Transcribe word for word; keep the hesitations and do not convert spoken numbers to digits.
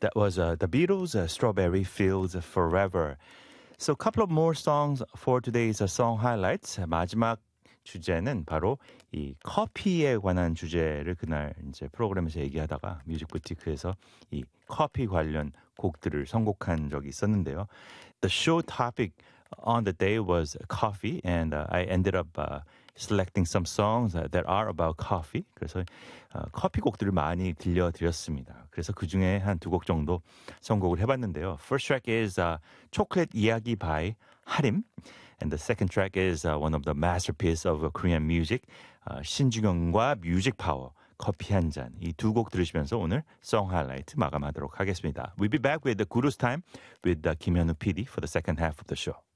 That was uh, the Beatles, uh, Strawberry Fields Forever. So a couple of more songs for today's uh, song highlights. 마지막 주제는 바로 이 커피에 관한 주제를 그날 이제 프로그램에서 얘기하다가 뮤직부티크에서 이 커피 관련 곡들을 선곡한 적이 있었는데요. The show topic on the day was coffee, and uh, I ended up uh, selecting some songs that are about coffee. 그래서 어, 커피 곡들을 많이 들려드렸습니다. 그래서 그 중에 한 두 곡 정도 선곡을 해봤는데요. First track is uh, 초콜릿 이야기 by 하림. And the second track is uh, one of the masterpiece of Korean music, uh, 신중현과 뮤직 파워, 커피 한 잔. 이 두 곡 들으시면서 오늘 Song Highlight 마감하도록 하겠습니다. We'll be back with the Kudos Time with uh, 김현우 피디 for the second half of the show.